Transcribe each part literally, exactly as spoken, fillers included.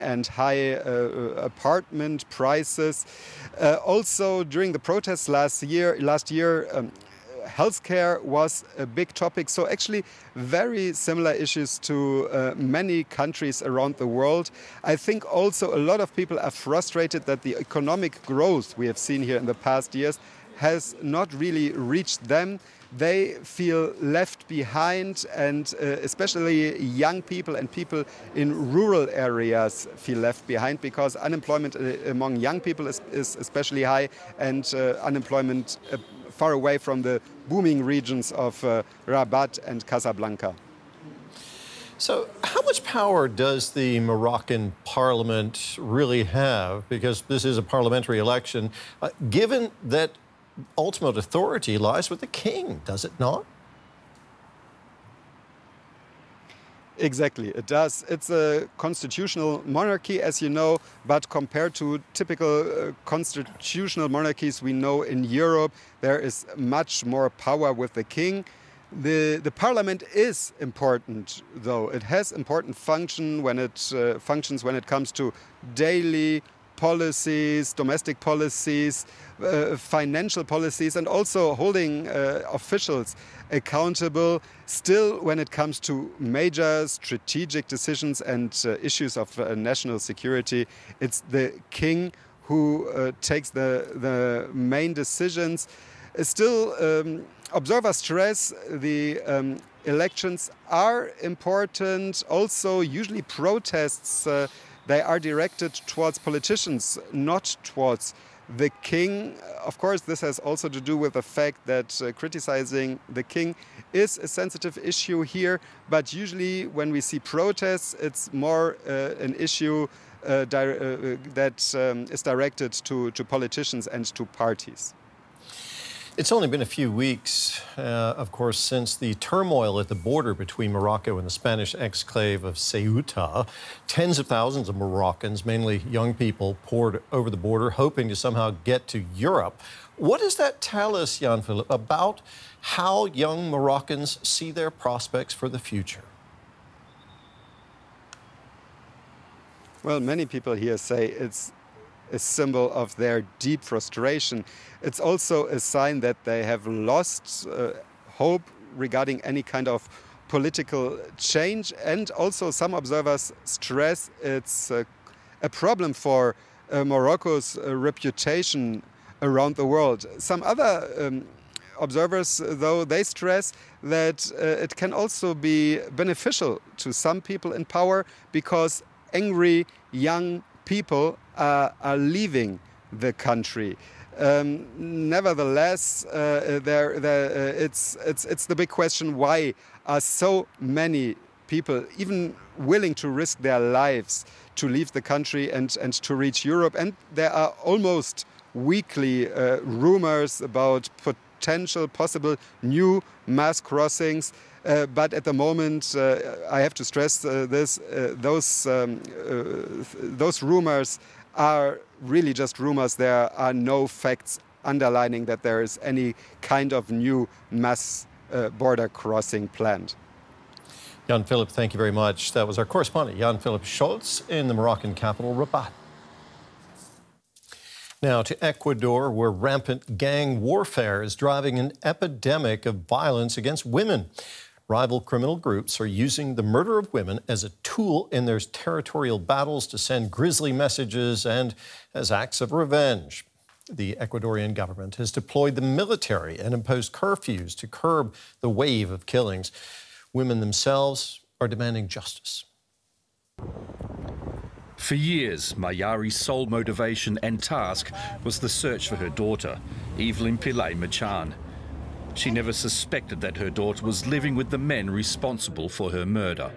and high uh, apartment prices. Uh, also, during the protests last year, last year, um, healthcare was a big topic. So actually, very similar issues to uh, many countries around the world. I think also a lot of people are frustrated that the economic growth we have seen here in the past years has not really reached them. They feel left behind, and uh, especially young people and people in rural areas feel left behind because unemployment among young people is, is especially high, and uh, unemployment uh, far away from the booming regions of uh, Rabat and Casablanca. So how much power does the Moroccan parliament really have? Because this is a parliamentary election, uh, given that ultimate authority lies with the king, does it not? Exactly, it does. It's a constitutional monarchy, as you know, but compared to typical uh, constitutional monarchies we know in Europe, there is much more power with the king. The, the parliament is important, though. It has important function when it uh, functions when it comes to daily policies, domestic policies, uh, financial policies, and also holding uh, officials accountable. Still, when it comes to major strategic decisions and uh, issues of uh, national security, it's the king who uh, takes the, the main decisions. Uh, still, um, observers stress the um, elections are important. Also, usually protests uh, they are directed towards politicians, not towards the king. Of course, this has also to do with the fact that uh, criticizing the king is a sensitive issue here. But usually when we see protests, it's more uh, an issue uh, di uh, that um, is directed to, to politicians and to parties. It's only been a few weeks, uh, of course, since the turmoil at the border between Morocco and the Spanish exclave of Ceuta. Tens of thousands of Moroccans, mainly young people, poured over the border, hoping to somehow get to Europe. What does that tell us, Jan-Philipp, about how young Moroccans see their prospects for the future? Well, many people here say it's a symbol of their deep frustration. It's also a sign that they have lost uh, hope regarding any kind of political change. And also some observers stress it's uh, a problem for uh, Morocco's uh, reputation around the world. Some other um, observers, though, they stress that uh, it can also be beneficial to some people in power because angry young people uh, are leaving the country. Um, nevertheless, uh, there, there, uh, it's, it's, it's the big question, why are so many people even willing to risk their lives to leave the country and, and to reach Europe? And there are almost weekly uh, rumors about potential, possible new mass crossings. Uh, but at the moment, uh, I have to stress uh, this, uh, those, um, uh, those rumors are really just rumors. There are no facts underlining that there is any kind of new mass uh, border crossing planned. Jan-Philipp, thank you very much. That was our correspondent, Jan-Philipp Scholz, in the Moroccan capital, Rabat. Now to Ecuador, where rampant gang warfare is driving an epidemic of violence against women. Rival criminal groups are using the murder of women as a tool in their territorial battles to send grisly messages and as acts of revenge. The Ecuadorian government has deployed the military and imposed curfews to curb the wave of killings. Women themselves are demanding justice. For years, Mayari's sole motivation and task was the search for her daughter, Evelyn Pillay Machan. She never suspected that her daughter was living with the men responsible for her murder.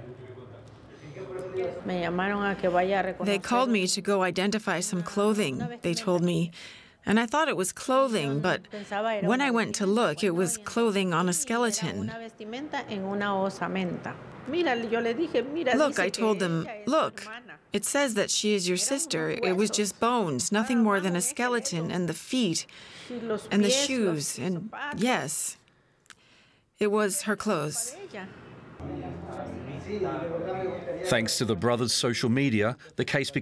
They called me to go identify some clothing, they told me. And I thought it was clothing, but when I went to look, it was clothing on a skeleton. Look, I told them, look, it says that she is your sister. It was just bones, nothing more than a skeleton, and the feet, and the shoes, and yes, it was her clothes. Thanks to the brothers' social media, the case became